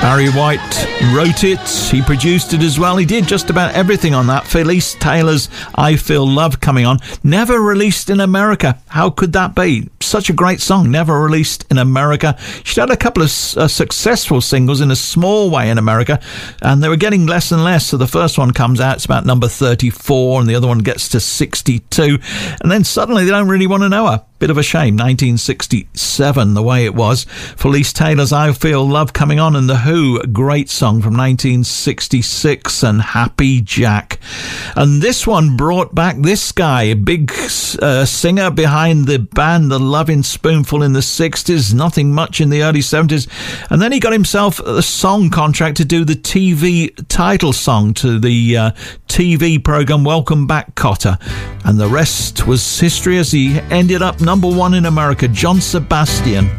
Barry White wrote it, he produced it as well. He did just about everything on that. Felice Taylor's I Feel Love coming on. Never released in America. How could that be? Such a great song, never released in America. She'd had a couple of successful singles in a small way in America, and they were getting less and less. So the first one comes out, it's about number 34, and the other one gets to 62. And then suddenly they don't really want to know her. Bit of a shame. 1967, the way it was. Felice Taylor's I Feel Love coming on, and The Who, a great song from 1966, and Happy Jack. And this one brought back this guy, a big singer behind the band The Lovin' Spoonful in the 60s, nothing much in the early 70s. And then he got himself a song contract to do the TV title song to the TV program Welcome Back, Kotter. And the rest was history as he ended up number one in America, John Sebastian.